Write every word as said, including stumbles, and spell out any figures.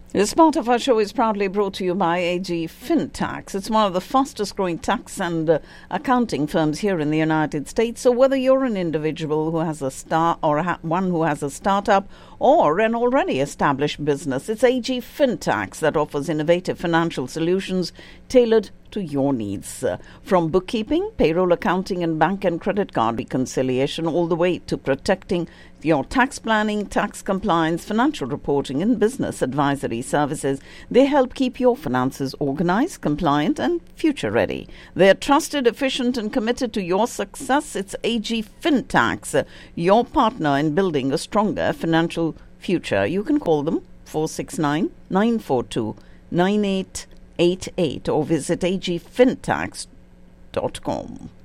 This part of our show is proudly brought to you by A G FinTax. It's one of the fastest growing tax and uh, accounting firms here in the United States. So whether you're an individual who has a start or ha- one who has a startup or an already established business, it's A G FinTax that offers innovative financial solutions tailored to your needs. Uh, from bookkeeping, payroll accounting and bank and credit card reconciliation, all the way to protecting your tax planning, tax compliance, financial reporting and business advisory services. They help keep your finances organized, compliant and future ready. They are trusted, efficient and committed to your success. It's A G FinTax, uh, your partner in building a stronger financial future. You can call them four six nine, nine four two, nine eight eight eight or visit a g fintax dot com.